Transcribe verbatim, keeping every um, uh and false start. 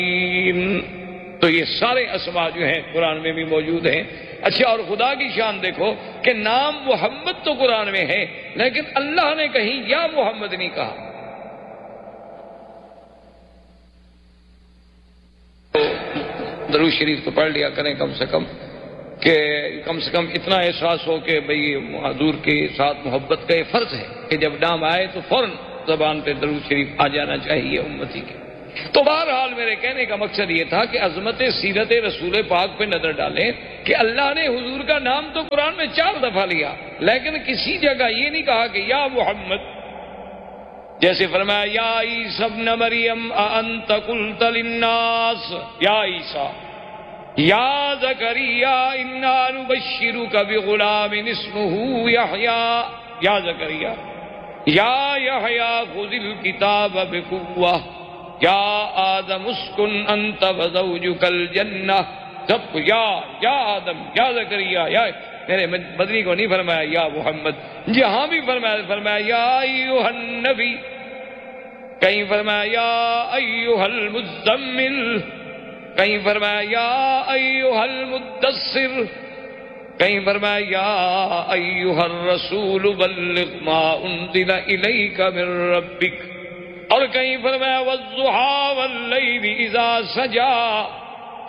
تو یہ سارے اسماء جو ہیں قرآن میں بھی موجود ہیں. اچھا، اور خدا کی شان دیکھو کہ نام محمد تو قرآن میں ہے، لیکن اللہ نے کہیں یا محمد نہیں کہا. درود شریف تو پڑھ لیا کریں کم سے کم، کہ کم سے کم اتنا احساس ہو کہ بھئی حضور کے ساتھ محبت کا یہ فرض ہے کہ جب نام آئے تو فوراً زبان پہ درود شریف آ جانا چاہیے امتی کے. تو بہرحال میرے کہنے کا مقصد یہ تھا کہ عظمت سیرت رسول پاک پہ نظر ڈالیں کہ اللہ نے حضور کا نام تو قرآن میں چار دفعہ لیا، لیکن کسی جگہ یہ نہیں کہا کہ یا محمد. جیسے فرمایا یا عیسی ابن مریم اانت قلت للناس، یا عیسی، یا زکریا انا نبشرک بغلام اسمہ یحییٰ، یا زکریا، یا یحییٰ خذ الکتاب بقوہ، یا آدم اسکن انت وزوجک الجنہ. سب کو یا یا آدم، یا زکریا، یا میرے مدنی کو نہیں فرمایا یا محمد. جہاں بھی فرمایا فرمایا یا ایھا النبی، کہیں فرمایا یا ایھا المزمل، کہیں فرمایا یا ایھا المدثر، کہیں فرمایا یا ایھا الرسول بلغ ما انزل الیک من ربک، اور کہیں فرمایا والضحیٰ واللیل اذا سجا.